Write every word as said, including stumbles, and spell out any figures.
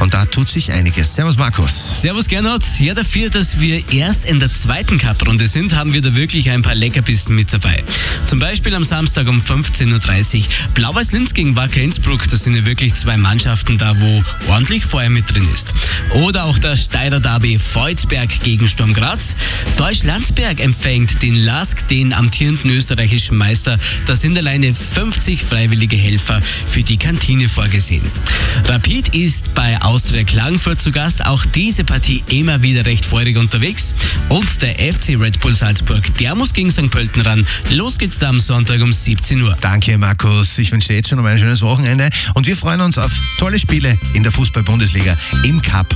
und da tut sich einiges. Servus Markus. Servus Gernot. Ja, dafür, dass wir erst in der zweiten Cup-Runde sind, haben wir da wirklich ein paar Leckerbissen mit dabei. Zum Beispiel am Samstag um fünfzehn Uhr dreißig Blau-Weiß Linz gegen Wacker Innsbruck. Das sind ja wirklich zwei Mannschaften da, wo ordentlich Feuer mit drin ist. Oder auch das Steirer Derby Volzberg gegen Sturm Graz. Deutsch-Landsberg empfängt den L A S K, den amtierenden österreichischen Meister. Da sind alleine fünfzig freiwillige Helfer für die Kantine vorgesehen. Rapid ist bei Austria Klagenfurt zu Gast. Auch diese Partie immer wieder recht feurig unterwegs. Und der F C Red Bull Salzburg, der muss gegen Sankt Pölten ran. Los geht's da am Sonntag um siebzehn Uhr. Danke Markus, ich wünsche dir jetzt schon noch ein schönes Wochenende und wir freuen uns auf tolle Spiele in der Fußball-Bundesliga im Cup